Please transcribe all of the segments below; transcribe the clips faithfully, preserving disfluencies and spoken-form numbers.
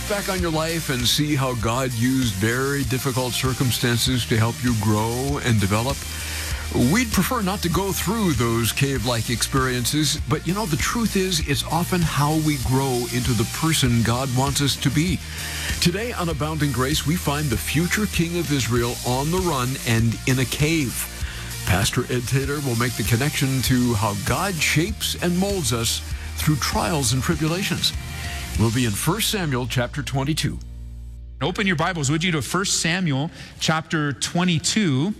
back on your life and see how God used very difficult circumstances to help you grow and develop? We'd prefer not to go through those cave-like experiences, but you know, the truth is, it's often how we grow into the person God wants us to be. Today on Abounding Grace, we find the future King of Israel on the run and in a cave. Pastor Ed Taylor will make the connection to how God shapes and molds us through trials and tribulations. We'll be in First Samuel chapter twenty-two. Open your Bibles, would you, to First Samuel chapter twenty-two.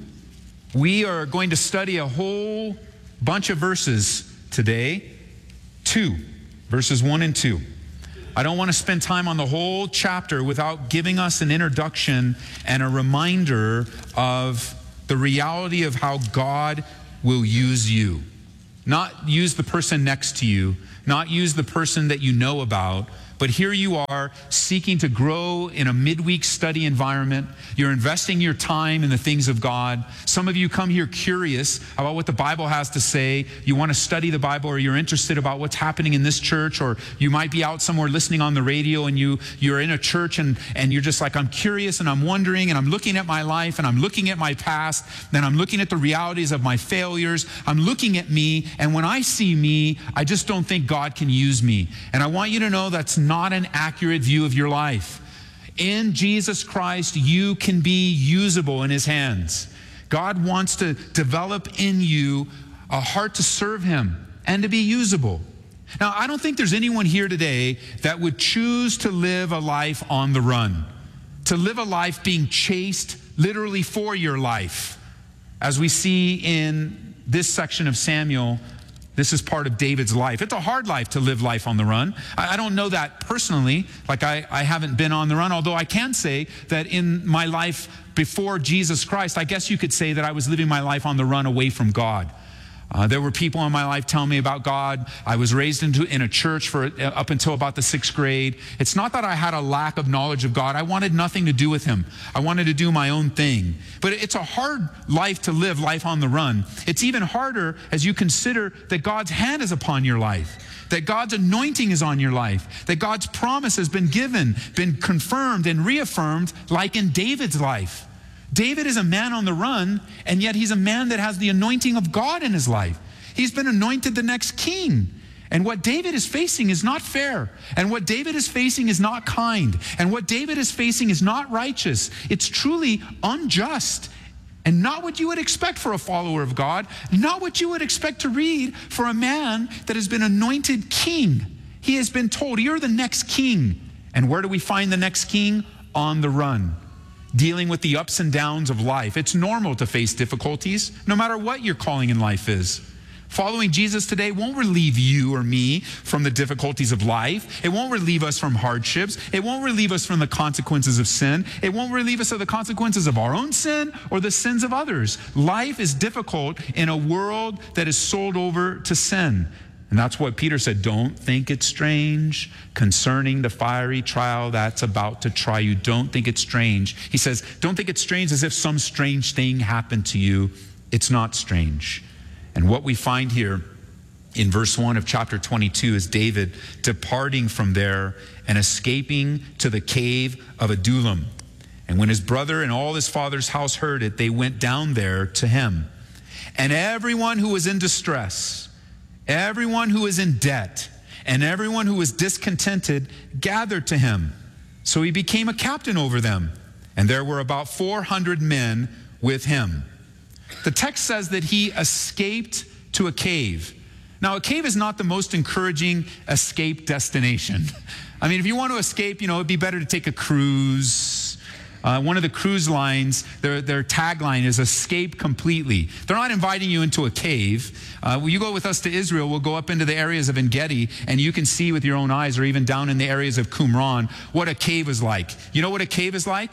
We are going to study a whole bunch of verses today. Two, verses one and two. I don't want to spend time on the whole chapter without giving us an introduction and a reminder of the reality of how God will use you. Not use the person next to you, not use the person that you know about, but here you are seeking to grow in a midweek study environment. You're investing your time in the things of God. Some of you come here curious about what the Bible has to say. You want to study the Bible, or you're interested about what's happening in this church, or you might be out somewhere listening on the radio and you, you're in a church and, and you're just like, I'm curious and I'm wondering and I'm looking at my life and I'm looking at my past, then I'm looking at the realities of my failures. I'm looking at me, and when I see me, I just don't think God can use me. And I want you to know that's not an accurate view of your life. In Jesus Christ, you can be usable in His hands. God wants to develop in you a heart to serve Him and to be usable. Now, I don't think there's anyone here today that would choose to live a life on the run, to live a life being chased literally for your life. As we see in this section of Samuel, this is part of David's life. It's a hard life to live life on the run. I, I don't know that personally, like I, I haven't been on the run, although I can say that in my life before Jesus Christ, I guess you could say that I was living my life on the run away from God. Uh, there were people in my life telling me about God. I was raised into, in a church for uh, up until about the sixth grade. It's not that I had a lack of knowledge of God. I wanted nothing to do with Him. I wanted to do my own thing. But it's a hard life to live, life on the run. It's even harder as you consider that God's hand is upon your life, that God's anointing is on your life, that God's promise has been given, been confirmed and reaffirmed, like in David's life. David is a man on the run, and yet he's a man that has the anointing of God in his life. He's been anointed the next king. And what David is facing is not fair. And what David is facing is not kind. And what David is facing is not righteous. It's truly unjust. And not what you would expect for a follower of God. Not what you would expect to read for a man that has been anointed king. He has been told, you're the next king. And where do we find the next king? On the run. Dealing with the ups and downs of life. It's normal to face difficulties, no matter what your calling in life is. Following Jesus today won't relieve you or me from the difficulties of life. It won't relieve us from hardships. It won't relieve us from the consequences of sin. It won't relieve us of the consequences of our own sin or the sins of others. Life is difficult in a world that is sold over to sin. And that's what Peter said, don't think it's strange concerning the fiery trial that's about to try you. Don't think it's strange. He says, don't think it's strange as if some strange thing happened to you. It's not strange. And what we find here in verse one of chapter twenty-two is David departing from there and escaping to the cave of Adullam. And when his brother and all his father's house heard it, they went down there to him. And everyone who was in distress, everyone who is in debt, and everyone who was discontented gathered to him. So he became a captain over them. And there were about four hundred men with him. The text says that he escaped to a cave. Now, a cave is not the most encouraging escape destination. I mean, if you want to escape, you know, it'd be better to take a cruise. Uh, one of the cruise lines, their, their tagline is escape completely. They're not inviting you into a cave. Uh, when you go with us to Israel, we'll go up into the areas of En-Gedi, and you can see with your own eyes, or even down in the areas of Qumran, what a cave is like. You know what a cave is like?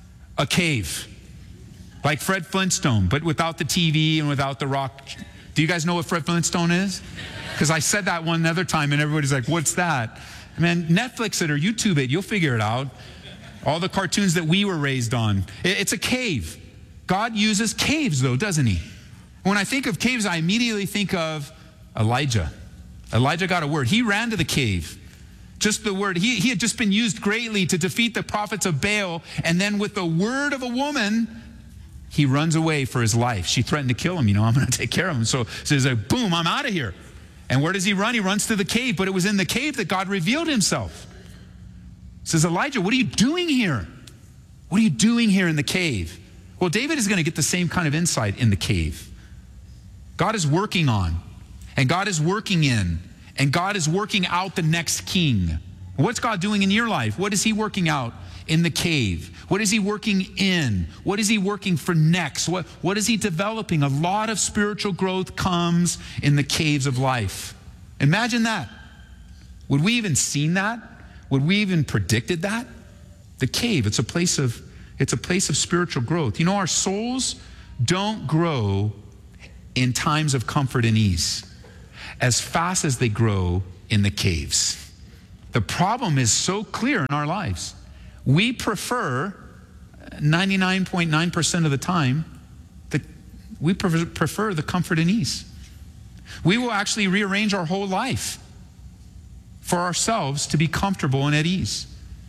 A cave. Like Fred Flintstone, but without the T V and without the rock. Do you guys know what Fred Flintstone is? Because I said that one other time, and everybody's like, what's that? Man, Netflix it or YouTube it. You'll figure it out. All the cartoons that we were raised on. It's a cave. God uses caves, though, doesn't He? When I think of caves, I immediately think of Elijah. Elijah got a word. He ran to the cave. Just the word. He, he had just been used greatly to defeat the prophets of Baal. And then with the word of a woman, he runs away for his life. She threatened to kill him. You know, I'm going to take care of him. So, so he's like, boom, I'm out of here. And where does he run? He runs to the cave. But it was in the cave that God revealed himself. He says, Elijah, what are you doing here? What are you doing here in the cave? Well, David is going to get the same kind of insight in the cave. God is working on, and God is working in, and God is working out the next king. What's God doing in your life? What is he working out in the cave? What is he working in? What is he working for next? What, what is he developing? A lot of spiritual growth comes in the caves of life. Imagine that. Would we even seen that? Would we even predicted that? The cave, it's a place of, it's a place of spiritual growth. You know, our souls don't grow in times of comfort and ease as fast as they grow in the caves. The problem is so clear in our lives. We prefer, ninety-nine point nine percent of the time, the, we prefer the comfort and ease. We will actually rearrange our whole life for ourselves to be comfortable and at ease.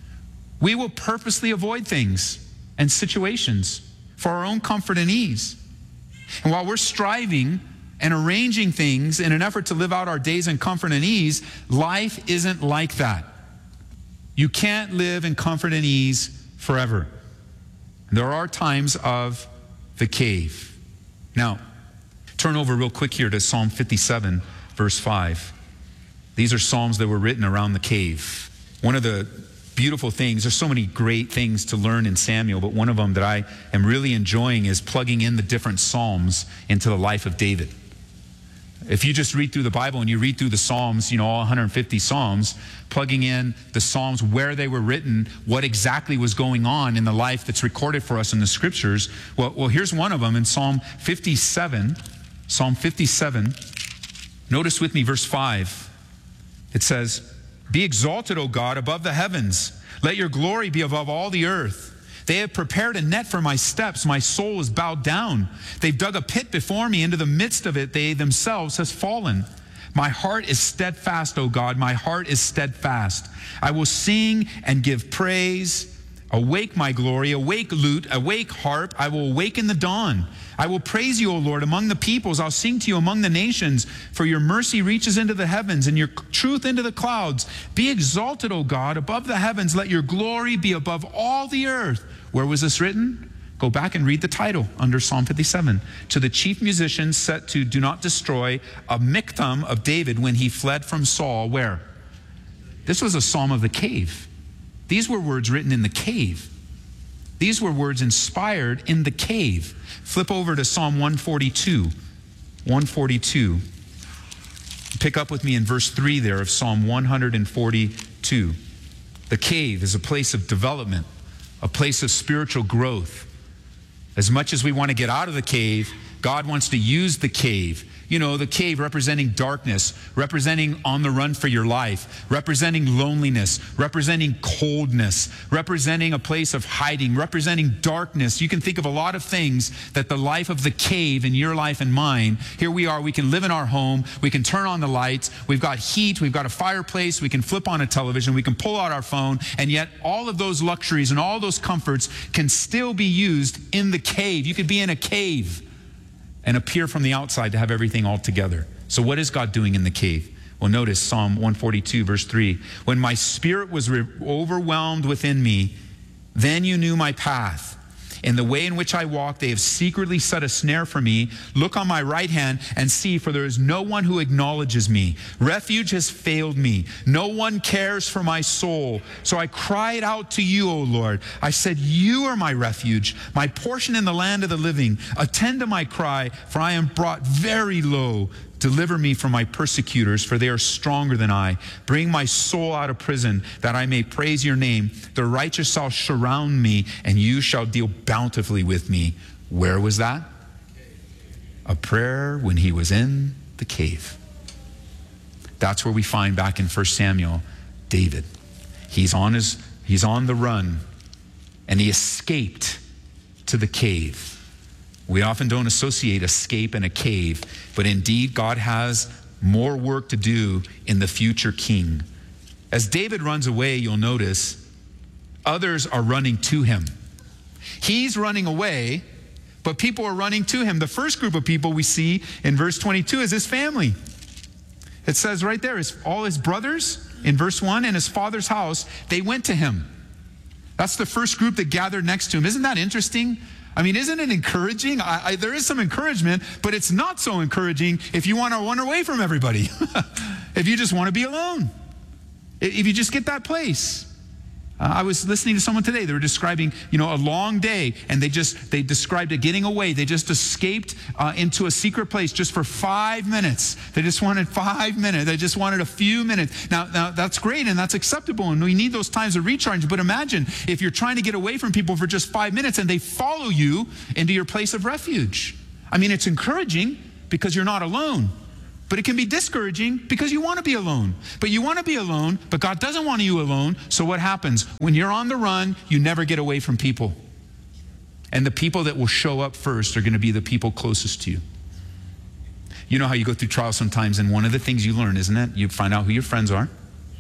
We will purposely avoid things and situations for our own comfort and ease. And while we're striving and arranging things in an effort to live out our days in comfort and ease, life isn't like that. You can't live in comfort and ease forever. There are times of the cave. Now, turn over real quick here to Psalm fifty-seven, verse five. These are psalms that were written around the cave. One of the beautiful things, there's so many great things to learn in Samuel, but one of them that I am really enjoying is plugging in the different psalms into the life of David. If you just read through the Bible and you read through the Psalms, you know, all one hundred fifty Psalms, plugging in the Psalms, where they were written, what exactly was going on in the life that's recorded for us in the Scriptures. Well, well here's one of them in Psalm fifty-seven. Psalm fifty-seven. Notice with me verse five. It says, "Be exalted, O God, above the heavens. Let your glory be above all the earth. They have prepared a net for my steps. My soul is bowed down. They've dug a pit before me. Into the midst of it, they themselves has fallen. My heart is steadfast, O God. My heart is steadfast. I will sing and give praise. Awake, my glory. Awake, lute. Awake, harp. I will awaken the dawn. I will praise you, O Lord, among the peoples. I'll sing to you among the nations, for your mercy reaches into the heavens and your truth into the clouds. Be exalted, O God, above the heavens. Let your glory be above all the earth." Where was this written? Go back and read the title under Psalm fifty-seven. "To the chief musician set to do not destroy, a miktam of David when he fled from Saul." Where? This was a psalm of the cave. These were words written in the cave. These were words inspired in the cave. Flip over to Psalm one forty-two. one forty-two. Pick up with me in verse three there of Psalm one forty-two. The cave is a place of development, a place of spiritual growth. As much as we want to get out of the cave, God wants to use the cave. You know, the cave representing darkness, representing on the run for your life, representing loneliness, representing coldness, representing a place of hiding, representing darkness. You can think of a lot of things that the life of the cave in your life and mine, here we are, we can live in our home, we can turn on the lights, we've got heat, we've got a fireplace, we can flip on a television, we can pull out our phone, and yet all of those luxuries and all those comforts can still be used in the cave. You could be in a cave and appear from the outside to have everything all together. So what is God doing in the cave? Well, notice Psalm one forty-two, verse three. "When my spirit was overwhelmed within me, then you knew my path. In the way in which I walk, they have secretly set a snare for me. Look on my right hand and see, for there is no one who acknowledges me. Refuge has failed me. No one cares for my soul. So I cried out to you, O Lord. I said, you are my refuge, my portion in the land of the living. Attend to my cry, for I am brought very low. Deliver me from my persecutors, for they are stronger than I. Bring my soul out of prison, that I may praise your name. The righteous shall surround me, and you shall deal bountifully with me." Where was that? A prayer when he was in the cave. That's where we find back in First Samuel, David. He's on his, he's on the run, and he escaped to the cave. We often don't associate escape and a cave, but indeed God has more work to do in the future king. As David runs away, you'll notice others are running to him. He's running away, but people are running to him. The first group of people we see in verse twenty-two is his family. It says right there, his, all his brothers in verse one and his father's house, they went to him. That's the first group that gathered next to him. Isn't that interesting? I mean, isn't it encouraging? I, I, there is some encouragement, but it's not so encouraging if you want to run away from everybody. If you just want to be alone. If you just get that place. Uh, I was listening to someone today. They were describing, you know, a long day, and they just, they described it getting away. They just escaped uh, into a secret place just for five minutes. They just wanted five minutes. They just wanted a few minutes. Now, now that's great, and that's acceptable, and we need those times of recharge. But imagine if you're trying to get away from people for just five minutes, and they follow you into your place of refuge. I mean, it's encouraging because you're not alone. But it can be discouraging because you want to be alone. But you want to be alone, but God doesn't want you alone. So what happens? When you're on the run, you never get away from people. And the people that will show up first are going to be the people closest to you. You know how you go through trials sometimes, and one of the things you learn, isn't it? You find out who your friends are.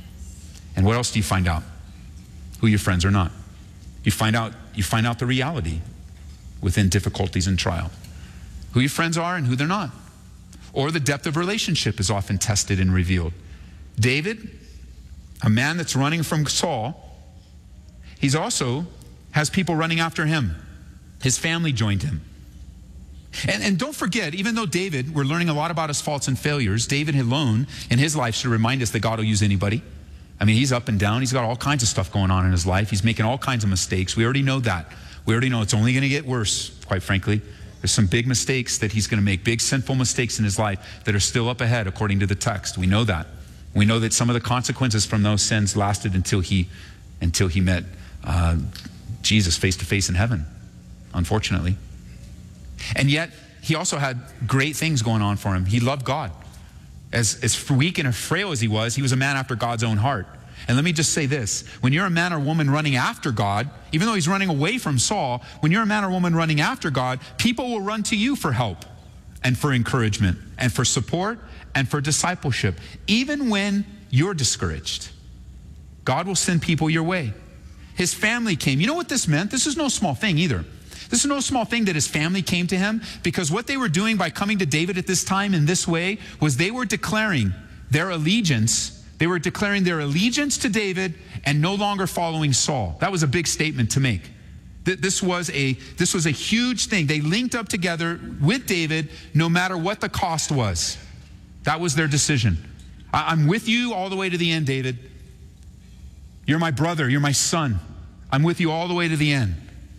And what else do you find out? Who your friends are not. You find out, you find out the reality within difficulties and trial. Who your friends are and who they're not. Or the depth of relationship is often tested and revealed. David, a man that's running from Saul, he's also has people running after him. His family joined him. And, and don't forget, even though David, we're learning a lot about his faults and failures, David alone in his life should remind us that God will use anybody. I mean, he's up and down. He's got all kinds of stuff going on in his life. He's making all kinds of mistakes. We already know that. We already know it's only going to get worse, quite frankly. There's some big mistakes that he's going to make, big sinful mistakes in his life that are still up ahead according to the text. We know that. We know that some of the consequences from those sins lasted until he, until he met uh, Jesus face to face in heaven, unfortunately. And yet, he also had great things going on for him. He loved God. As, as weak and as frail as he was, he was a man after God's own heart. And let me just say this. When you're a man or woman running after God, even though he's running away from Saul, when you're a man or woman running after God, people will run to you for help and for encouragement and for support and for discipleship. Even when you're discouraged, God will send people your way. His family came. You know what this meant? This is no small thing either. This is no small thing that his family came to him, because what they were doing by coming to David at this time in this way was they were declaring their allegiance. They were declaring their allegiance to David and no longer following Saul. That was a big statement to make. This was a, this was a huge thing. They linked up together with David no matter what the cost was. That was their decision. I'm with you all the way to the end, David. You're my brother. You're my son. I'm with you all the way to the end.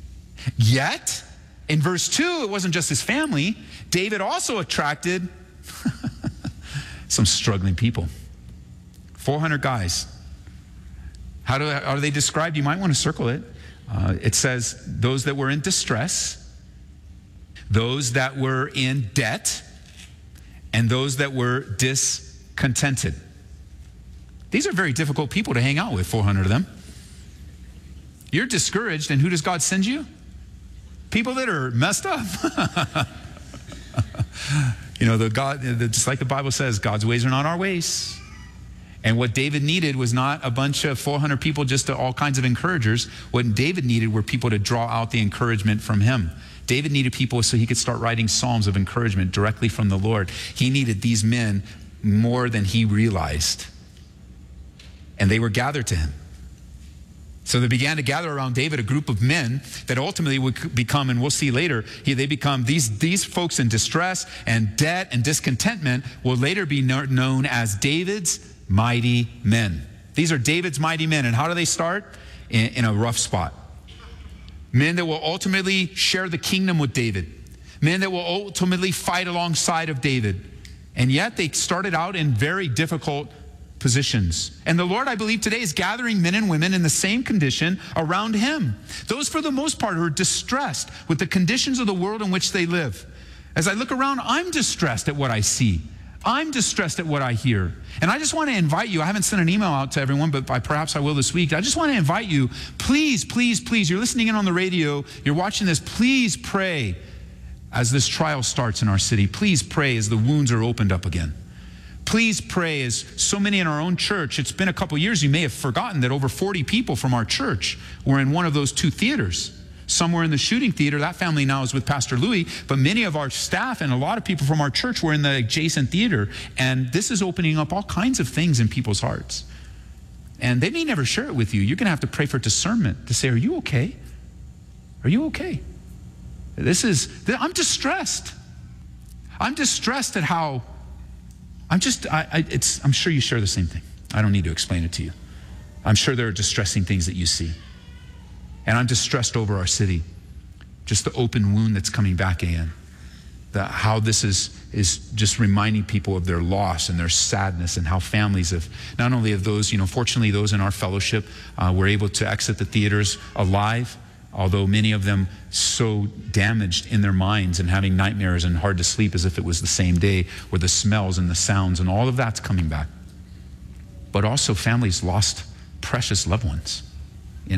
Yet, in verse two, it wasn't just his family. David also attracted some struggling people. four hundred guys. How do how are they described? You might want to circle it. Uh, it says those that were in distress, those that were in debt, and those that were discontented. These are very difficult people to hang out with, four hundred of them. You're discouraged, and who does God send you? People that are messed up. You know, the God, the, just like the Bible says, God's ways are not our ways. And what David needed was not a bunch of four hundred people, just to all kinds of encouragers. What David needed were people to draw out the encouragement from him. David needed people so he could start writing psalms of encouragement directly from the Lord. He needed these men more than he realized. And they were gathered to him. So they began to gather around David, a group of men that ultimately would become, and we'll see later, they become, these, these folks in distress and debt and discontentment will later be known as David's mighty men. These are David's mighty men. And how do they start? In, in a rough spot. Men that will ultimately share the kingdom with David. Men that will ultimately fight alongside of David. And yet they started out in very difficult positions. And the Lord, I believe, today is gathering men and women in the same condition around him. Those, for the most part, who are distressed with the conditions of the world in which they live. As I look around, I'm distressed at what I see. I'm distressed at what I hear. And I just want to invite you, I haven't sent an email out to everyone, but I, perhaps I will this week. I just want to invite you, please, please, please, you're listening in on the radio, you're watching this, please pray as this trial starts in our city. Please pray as the wounds are opened up again. Please pray, as so many in our own church, it's been a couple years, you may have forgotten that over forty people from our church were in one of those two theaters. Some were in the shooting theater. That family now is with Pastor Louis, but many of our staff and a lot of people from our church were in the adjacent theater. And this is opening up all kinds of things in people's hearts. And they may never share it with you. You're going to have to pray for discernment to say, are you okay? Are you okay? This is, I'm distressed. I'm distressed at how, I'm just, I, I, it's, I'm sure you share the same thing. I don't need to explain it to you. I'm sure there are distressing things that you see. And I'm distressed over our city. Just the open wound that's coming back in. The, how this is, is just reminding people of their loss and their sadness, and how families have, not only of those, you know, fortunately those in our fellowship uh, were able to exit the theaters alive, although many of them so damaged in their minds and having nightmares and hard to sleep as if it was the same day, where the smells and the sounds and all of that's coming back. But also families lost precious loved ones.